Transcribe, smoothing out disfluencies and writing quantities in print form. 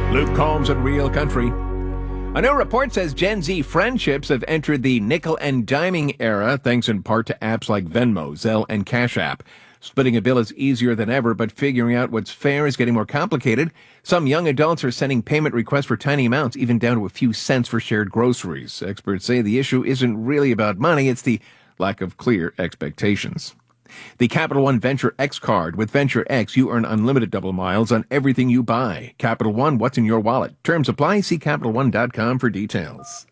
Luke Combs and Real Country. A new report says Gen Z friendships have entered the nickel and diming era, thanks in part to apps like Venmo, Zelle, and Cash App. Splitting a bill is easier than ever, but figuring out what's fair is getting more complicated. Some young adults are sending payment requests for tiny amounts, even down to a few cents for shared groceries. Experts say the issue isn't really about money, it's the lack of clear expectations. The Capital One Venture X card. With Venture X, you earn unlimited double miles on everything you buy. Capital One, what's in your wallet? Terms apply. See CapitalOne.com for details.